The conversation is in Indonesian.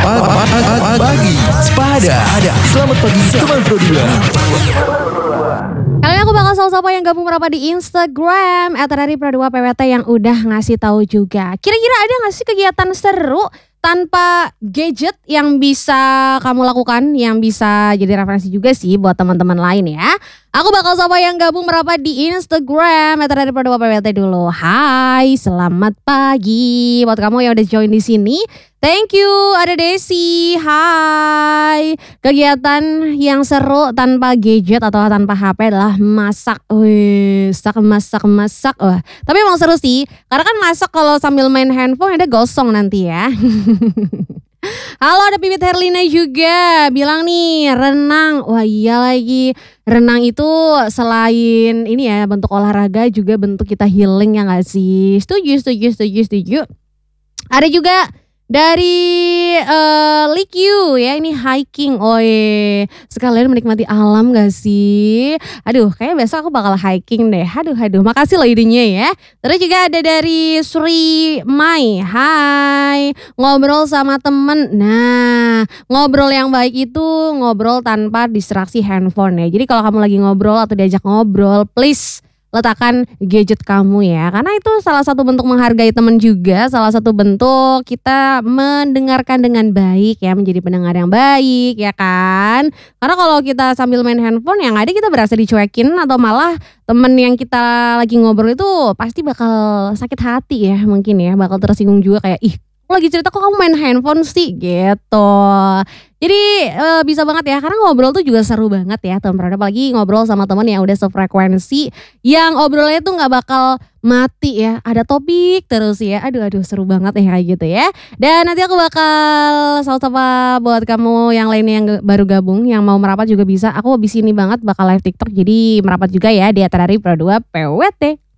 Pagi Sepada. Selamat pagi teman Pro 2. Kali ini aku bakal sapa yang gabung merapat di Instagram @radipro2pwt yang udah ngasih tahu juga. Kira-kira ada gak sih kegiatan seru tanpa gadget yang bisa kamu lakukan, yang bisa jadi referensi juga sih buat teman-teman lain ya. Aku bakal sapa yang gabung merapat di Instagram @radipro2pwt dulu. Hai, selamat pagi buat kamu yang udah join di sini. Thank you, ada Desi. Hai. Kegiatan yang seru tanpa gadget atau tanpa HP adalah masak. Wih, masak. Wah, tapi emang seru sih. Karena kan masak kalau sambil main handphone ada gosong nanti ya. Halo, ada Pipit Herlina juga. Bilang nih, renang. Wah, iya lagi. Renang itu selain ini ya, bentuk olahraga juga bentuk kita healing ya gak sih? Setuju. Ada juga dari Likyu ya, ini hiking. Sekalian menikmati alam gak sih? Aduh, kayaknya besok aku bakal hiking deh. Aduh, makasih loh idenya ya. Terus juga ada dari Sri Mai. Hai, ngobrol sama temen. Nah, ngobrol yang baik itu ngobrol tanpa distraksi handphone ya. Jadi kalau kamu lagi ngobrol atau diajak ngobrol, please letakkan gadget kamu ya, karena itu salah satu bentuk menghargai teman juga, salah satu bentuk kita mendengarkan dengan baik ya, menjadi pendengar yang baik ya kan. Karena kalau kita sambil main handphone yang ada kita berasa dicuekin atau malah temen yang kita lagi ngobrol itu pasti bakal sakit hati ya, mungkin ya, bakal tersinggung juga kayak ih lagi cerita kok kamu main handphone sih gitu. Jadi bisa banget ya, karena ngobrol tuh juga seru banget ya teman-teman. Apalagi ngobrol sama teman yang udah sefrekuensi, yang obrolnya tuh gak bakal mati ya. Ada topik terus ya. Aduh seru banget ya kayak gitu ya. Dan nanti aku bakal sapa buat kamu yang lainnya yang baru gabung, yang mau merapat juga bisa. Aku habis ini banget bakal live TikTok, jadi merapat juga ya di Radipro2pwt.